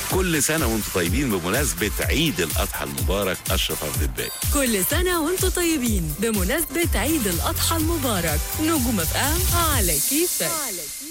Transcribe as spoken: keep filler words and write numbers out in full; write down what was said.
كل سنة وانتم طيبين بمناسبة عيد الأضحى المبارك. أشرف عبد الباقي. كل سنة وانتم طيبين بمناسبة عيد الأضحى المبارك. نجوم اف ام على كيفك.